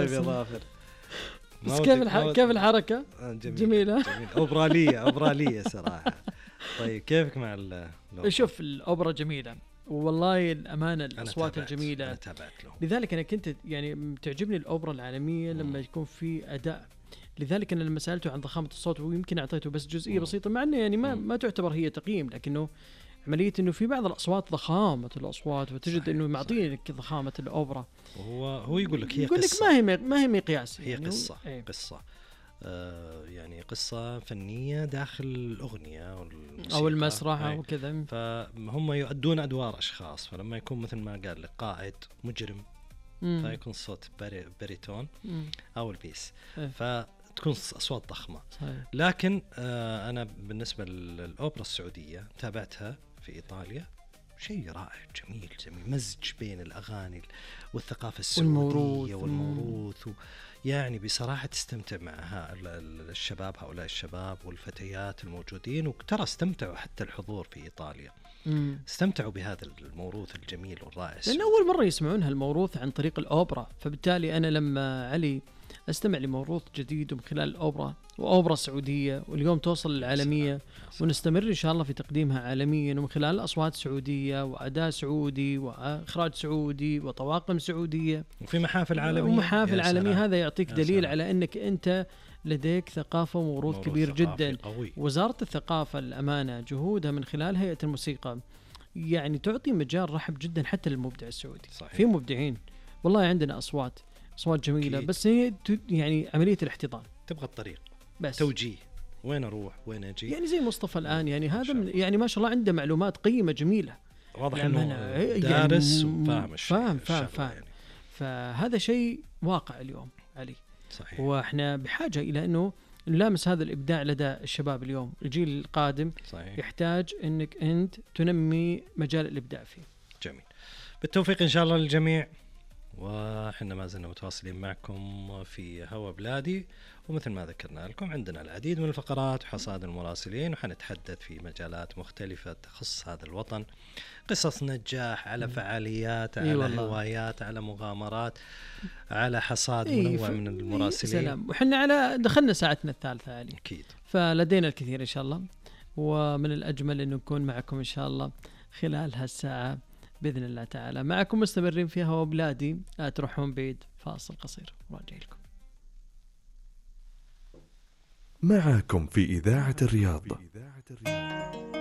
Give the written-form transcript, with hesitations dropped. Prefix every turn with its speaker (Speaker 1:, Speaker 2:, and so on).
Speaker 1: حبيبي يا ظافر.
Speaker 2: بس كيف الحركة؟ جميلة.
Speaker 1: أوبرالية صراحة. طيب كيفك مع الأوبرا؟
Speaker 2: شوف الأوبرا جميلة والله الأمانة، الأصوات الجميلة.
Speaker 1: أنا تابعت له.
Speaker 2: لذلك أنا كنت يعني تعجبني الأوبرا العالمية لما يكون في أداء. لذلك أنا لما سألته عن ضخامة الصوت ويمكن أعطيته بس جزئية بسيطة، مع أنه يعني ما تعتبر هي تقييم، لكنه عملية إنه في بعض الأصوات ضخامة الأصوات، وتجد إنه معطينك ضخامة الأوبرا.
Speaker 1: هو يقول لك هي
Speaker 2: يقول لك
Speaker 1: قصة،
Speaker 2: ما هي مقياس،
Speaker 1: هي
Speaker 2: يعني
Speaker 1: قصة يعني قصة فنية داخل الأغنية
Speaker 2: أو المسرح أو كذا.
Speaker 1: فهم يؤدون أدوار أشخاص، فلما يكون مثل ما قال لك قائد مجرم فيكون الصوت بريتون أو البيس، فتكون أصوات ضخمة. لكن أنا بالنسبة للأوبرا السعودية تابعتها في إيطاليا، شيء رائع جميل مزج بين الأغاني والثقافة السعودية والموروث يعني بصراحة تستمتع مع الشباب، هؤلاء الشباب والفتيات الموجودين، وترى استمتعوا حتى الحضور في إيطاليا استمتعوا بهذا الموروث الجميل والرائع،
Speaker 2: لأن أول مرة يسمعون هالموروث عن طريق الأوبرا. فبالتالي أنا لما علي أستمع لموروث جديد ومن خلال الأوبرا وأوبرا سعودية، واليوم توصل للعالمية ونستمر إن شاء الله في تقديمها عالميا، ومن خلال أصوات سعودية وأداء سعودي وإخراج سعودي وطواقم سعودية
Speaker 1: وفي محافل عالمية.
Speaker 2: هذا يعطيك دليل على أنك أنت لديك ثقافة وموروث كبير جدا
Speaker 1: قوي.
Speaker 2: وزارة الثقافة الأمانة جهودها من خلال هيئة الموسيقى يعني تعطي مجال رحب جدا حتى للمبدع السعودي.
Speaker 1: صحيح.
Speaker 2: في مبدعين والله عندنا أصوات جميلة أكيد. بس هي يعني عملية الاحتضان
Speaker 1: تبغى الطريق
Speaker 2: بس
Speaker 1: توجيه، وين أروح وين أجي،
Speaker 2: يعني زي مصطفى الآن يعني هذا يعني ما شاء الله عنده معلومات قيمة جميلة،
Speaker 1: واضح إنه دارس وفاهم
Speaker 2: فاهم يعني. فهذا شيء واقع اليوم علي.
Speaker 1: صحيح.
Speaker 2: وإحنا بحاجة إلى إنه نلامس هذا الإبداع لدى الشباب اليوم. الجيل القادم
Speaker 1: صحيح.
Speaker 2: يحتاج إنك أنت تنمي مجال الإبداع فيه.
Speaker 1: جميل، بالتوفيق إن شاء الله للجميع. وحنا ما زلنا متواصلين معكم في هوا بلادي، ومثل ما ذكرنا لكم عندنا العديد من الفقرات وحصاد المراسلين، وحنتحدث في مجالات مختلفة تخص هذا الوطن، قصص نجاح، على فعاليات، على هوايات، على مغامرات، على حصاد منوع من المراسلين.
Speaker 2: سلام. وحنا على دخلنا ساعتنا الثالثة علي
Speaker 1: أكيد،
Speaker 2: فلدينا الكثير إن شاء الله، ومن الأجمل أن نكون معكم إن شاء الله خلال هالساعة بإذن الله تعالى. معكم مستمرين في هوا بلادي، لا تروحون بعيد، فاصل قصير وراجع لكم.
Speaker 3: معكم في إذاعة الرياض.